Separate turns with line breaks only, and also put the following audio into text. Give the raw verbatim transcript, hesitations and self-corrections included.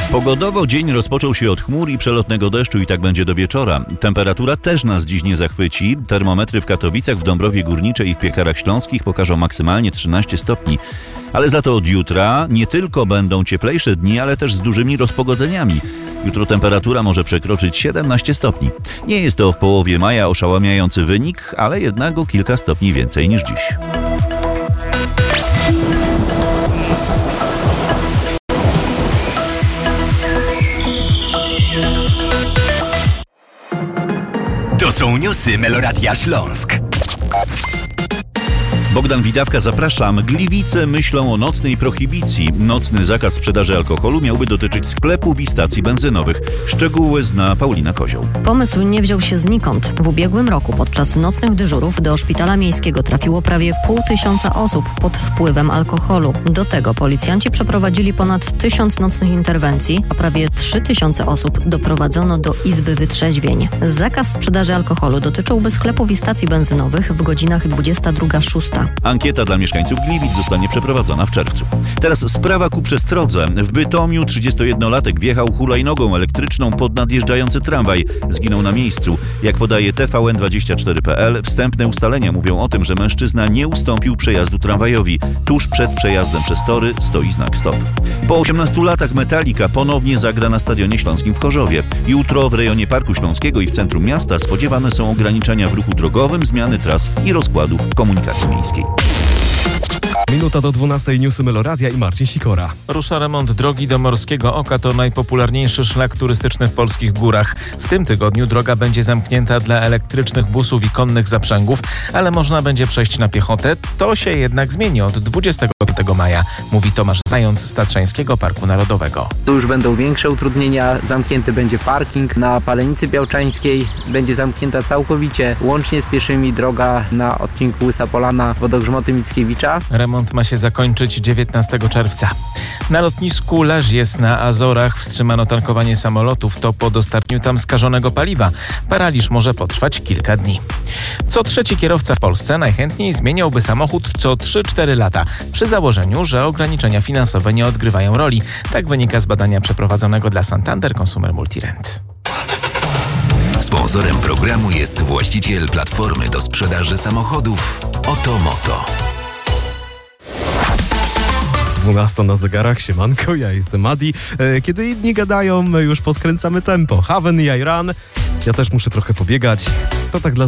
Pogodowo dzień rozpoczął się od chmur i przelotnego deszczu i tak będzie do wieczora. Temperatura też nas dziś nie zachwyci. Termometry w Katowicach, w Dąbrowie Górniczej i w Piekarach Śląskich pokażą maksymalnie trzynaście stopni. Ale za to od jutra nie tylko będą cieplejsze dni, ale też z dużymi rozpogodzeniami. Jutro temperatura może przekroczyć siedemnaście stopni. Nie jest to w połowie maja oszałamiający wynik, ale jednak o kilka stopni więcej niż dziś.
To są newsy Meloradia Śląsk.
Bogdan Widawka, zapraszam. Gliwice myślą o nocnej prohibicji. Nocny zakaz sprzedaży alkoholu miałby dotyczyć sklepów i stacji benzynowych. Szczegóły zna Paulina Kozioł.
Pomysł nie wziął się znikąd. W ubiegłym roku podczas nocnych dyżurów do szpitala miejskiego trafiło prawie pół tysiąca osób pod wpływem alkoholu. Do tego policjanci przeprowadzili ponad tysiąc nocnych interwencji, a prawie trzy tysiące osób doprowadzono do izby wytrzeźwień. Zakaz sprzedaży alkoholu dotyczyłby sklepów i stacji benzynowych w godzinach dwudziesta druga szósta.
Ankieta dla mieszkańców Gliwic zostanie przeprowadzona w czerwcu. Teraz sprawa ku przestrodze. W Bytomiu trzydziestojednolatek wjechał hulajnogą elektryczną pod nadjeżdżający tramwaj. Zginął na miejscu. Jak podaje T V N dwadzieścia cztery kropka P L, wstępne ustalenia mówią o tym, że mężczyzna nie ustąpił przejazdu tramwajowi. Tuż przed przejazdem przez tory stoi znak stop. Po osiemnastu latach Metallica ponownie zagra na Stadionie Śląskim w Chorzowie. Jutro w rejonie Parku Śląskiego i w centrum miasta spodziewane są ograniczenia w ruchu drogowym, zmiany tras i rozkładów komunikacji miejskiej.
Minuta do dwunastej, newsy Meloradia i Marcin Sikora.
Rusza remont drogi do Morskiego Oka, to najpopularniejszy szlak turystyczny w polskich górach. W tym tygodniu droga będzie zamknięta dla elektrycznych busów i konnych zaprzęgów, ale można będzie przejść na piechotę. To się jednak zmieni od dwudziestego piątego maja, mówi Tomasz Zając z Tatrzańskiego Parku Narodowego.
Tu już będą większe utrudnienia, zamknięty będzie parking na Palenicy Białczańskiej, będzie zamknięta całkowicie, łącznie z pieszymi droga na odcinku Łysa Polana, Wodogrzmoty Mickiewicza.
Remont ma się zakończyć dziewiętnastego czerwca. Na lotnisku Leżjes na Azorach wstrzymano tankowanie samolotów. To po dostarczeniu tam skażonego paliwa. Paraliż może potrwać kilka dni. Co trzeci kierowca w Polsce najchętniej zmieniałby samochód co trzy cztery lata, przy założeniu, że ograniczenia finansowe nie odgrywają roli. Tak wynika z badania przeprowadzonego dla Santander Consumer Multirent.
Sponsorem programu jest właściciel platformy do sprzedaży samochodów Oto Moto.
dwunasta na zegarach, siemanko, ja jestem Adi. Kiedy inni gadają, my już podkręcamy tempo. Haven i Iran. Ja też muszę trochę pobiegać. To tak dla